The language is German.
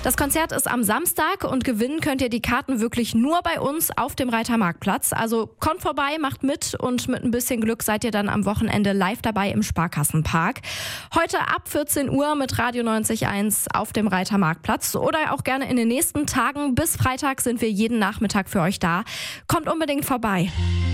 Das Konzert ist am Samstag und gewinnen könnt ihr die Karten wirklich nur bei uns auf dem Reitermarktplatz. Also kommt vorbei, macht mit und mit ein bisschen Glück seid ihr dann am Wochenende live dabei im Sparkassenpark. Heute ab 14 Uhr mit Radio 90.1 auf dem Reitermarktplatz oder auch gerne in den nächsten Tagen. Bis Freitag sind wir jeden Nachmittag für euch da. Kommt unbedingt vorbei.